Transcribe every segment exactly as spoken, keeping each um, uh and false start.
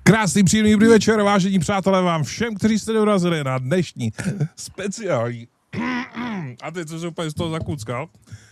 Krásný, příjemný dobrý večer, vážení přátelé, vám všem, kteří jste dorazili na dnešní speciální. A teď co se úplně z toho zakuckal.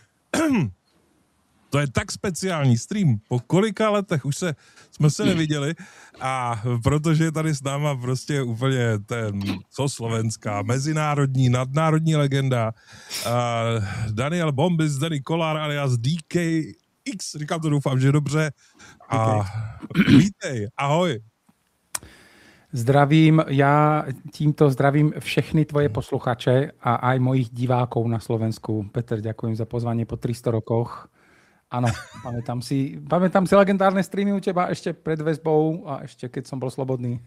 To je tak speciální stream. Po kolika letech už se, jsme se neviděli a protože je tady s náma prostě úplně ten, co slovenská, mezinárodní, nadnárodní legenda uh, Daniel Bombis, Danny Kollár alias D K X, říkám to, doufám, že dobře. A vítej, ahoj. Zdravím, já tímto zdravím všechny tvoje posluchače a aj mojich divákov na Slovensku. Peter, ďakujem za pozvanie po tristo rokoch. Áno, pamätám si, pamätám si legendárne streamy u teba ešte pred väzbou a ešte keď som bol slobodný.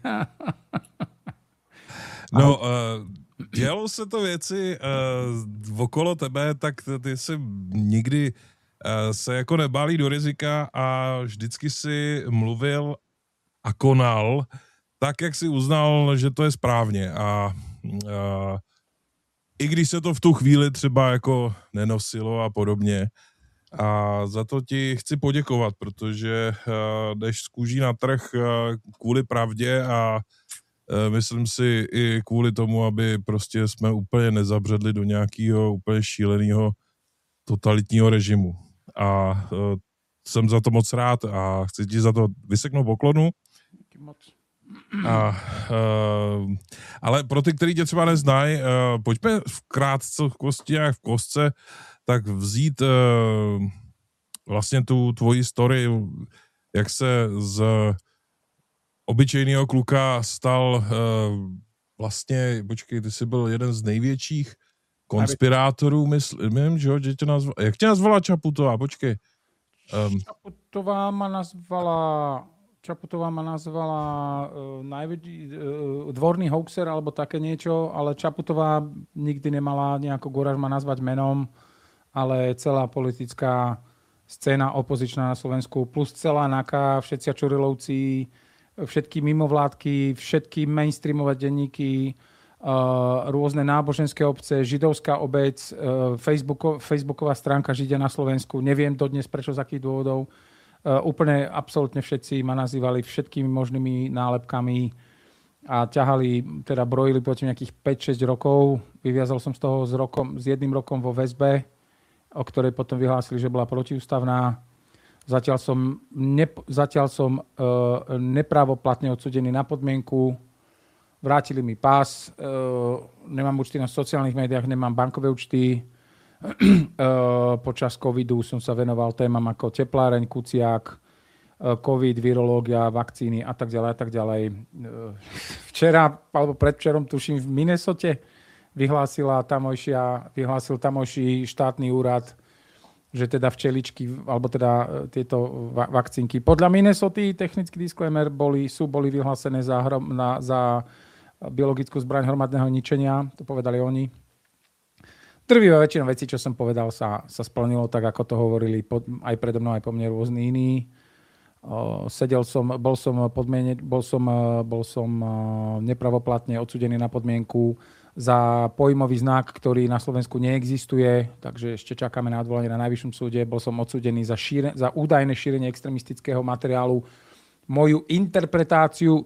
No, uh, dělo se to věci uh, okolo tebe, tak ty jsi nikdy uh, se jako nebálí do rizika a vždycky si mluvil a konal tak, jak si uznal, že to je správně. A uh, i když se to v tu chvíli třeba jako nenosilo a podobně, a za to ti chci poděkovat, protože uh, jdeš z kůží na trh uh, kvůli pravdě a uh, myslím si i kvůli tomu, aby prostě jsme úplně nezabředli do nějakého úplně šíleného totalitního režimu. A uh, jsem za to moc rád a chci ti za to vyseknout poklonu. A, uh, ale pro ty, kteří tě třeba neznají, uh, pojďme v krátce v kosti a v kostce tak vzít uh, vlastně tu tvoji story, jak se z obyčejného kluka stal uh, vlastně, počkej, ty jsi byl jeden z největších konspirátorů, myslím, že, že tě nazvala, jak tě nazvala Čaputová, počkej. Um, Čaputová ma nazvala... Čaputová ma nazvala uh, najväčší uh, dvorný hoaxer alebo také niečo, ale Čaputová nikdy nemala nejako gúraž ma nazvať menom, ale celá politická scéna opozičná na Slovensku plus celá NAKA, všetci Čurilovci, všetky mimovládky, všetky mainstreamové denníky, uh, rôzne náboženské obce, židovská obec, uh, Facebooko, Facebooková stránka Židia na Slovensku, neviem dodnes prečo, z akých dôvodov. Uh, úplne absolútne všetci ma nazývali všetkými možnými nálepkami a ťahali, teda brojili proti nejakých päť šesť rokov. Vyviazal som z toho s, rokom, s jedným rokom vo väzbe, o ktorej potom vyhlásili, že bola protiústavná. Zatiaľ som, ne, zatiaľ som uh, neprávoplatne odsúdený na podmienku. Vrátili mi pás, uh, nemám účty na sociálnych médiách, nemám bankové účty. Uh, počas covidu som sa venoval témam ako tepláreň, kuciak, uh, covid, virológia, vakcíny a tak ďalej a tak ďalej. Uh, včera, alebo predvčerom, tuším, v Minnesote vyhlásila tamojšia, vyhlásil tamojší štátny úrad, že teda včeličky, alebo teda uh, tieto va- vakcínky podľa Minnesoty, technický disclaimer, boli, sú boli vyhlásené za, hrom, na, za biologickú zbraň hromadného ničenia, to povedali oni. Drvivá väčšina vecí, čo som povedal, sa, sa splnilo tak, ako to hovorili pod, aj predo mnou, aj po mne rôzni iní. O, sedel som, bol som, podmiene, bol som, bol som nepravoplatne odsúdený na podmienku za pojmový znak, ktorý na Slovensku neexistuje, takže ešte čakáme na odvolanie na Najvyššom súde. Bol som odsúdený za, šíre, za údajné šírenie extremistického materiálu. Moju interpretáciu